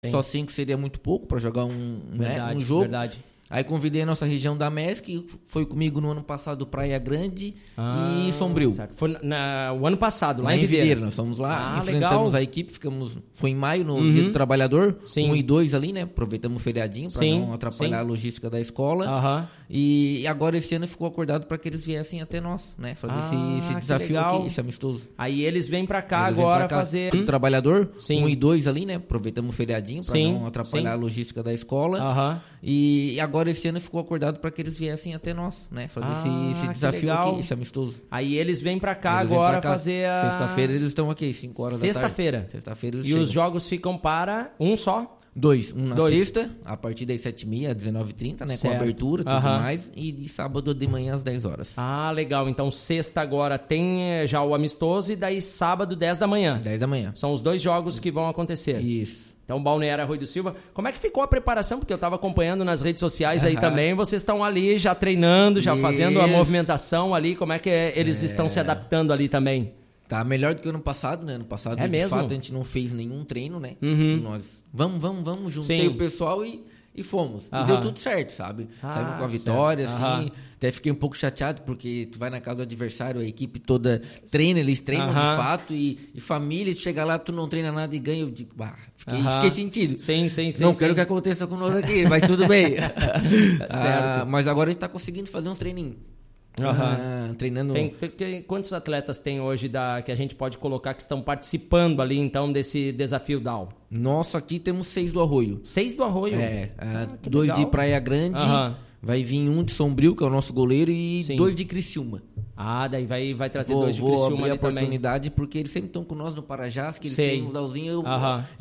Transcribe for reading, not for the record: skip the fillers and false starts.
Só 5 seria muito pouco para jogar um jogo. Verdade. Aí convidei a nossa região da MESC, que foi comigo no ano passado Praia Grande e Sombrio. Certo. Foi o ano passado, lá em Videira. Nós fomos lá, enfrentamos legal. A equipe, foi em maio, no Dia do Trabalhador, 1 e 2 ali, né? Aproveitamos o feriadinho para não atrapalhar a logística da escola. E agora esse ano ficou acordado para que eles viessem até nós, né? Fazer esse desafio aqui, esse amistoso. Aí eles vêm para cá agora fazer... Do Trabalhador, 1 e 2 ali, né? Aproveitamos o feriadinho para não atrapalhar a logística da escola. E agora esse ano ficou acordado para que eles viessem até nós, né? Fazer esse desafio aqui, esse amistoso. Aí eles vêm para cá agora fazer a... Sexta-feira eles estão aqui, 5 horas da tarde. Sexta-feira eles chegam. E os jogos ficam para um só? 2. Um na sexta, a partir das 7h30 às 19h30, né? Com abertura e tudo mais. E de sábado de manhã às 10 horas. Ah, legal. Então sexta agora tem já o amistoso e daí sábado 10 da manhã. 10 da manhã. São os 2 jogos que vão acontecer. Isso. Então, Balneário Arroio do Silva. Como é que ficou a preparação? Porque eu estava acompanhando nas redes sociais aí também. Vocês estão ali já treinando, já fazendo a movimentação ali. Como é que eles estão se adaptando ali também? Tá melhor do que o ano passado, né? Ano passado, de fato, a gente não fez nenhum treino, né? Nós, vamos, juntei o pessoal e fomos. E deu tudo certo, sabe? Saímos com a vitória, assim. Até fiquei um pouco chateado, porque tu vai na casa do adversário, a equipe toda treina, eles treinam de fato, e família, chega lá, tu não treina nada e ganha, eu digo, fiquei sentido. Sim. Não quero que aconteça conosco aqui, mas tudo bem. Certo. Mas agora a gente tá conseguindo fazer uns treininhos. Treinando. Quantos atletas tem hoje que a gente pode colocar que estão participando ali então desse desafio DAO? Nossa, aqui temos 6 do Arroio. 6 do Arroio? 2 de Praia Grande, vai vir 1 de Sombrio, que é o nosso goleiro, e 2 de Criciúma. Daí vai trazer 2 de Criciúma ali também. Vou abrir a oportunidade, também. porque eles sempre estão com nós no Parajás, que eles têm um Dauzinho.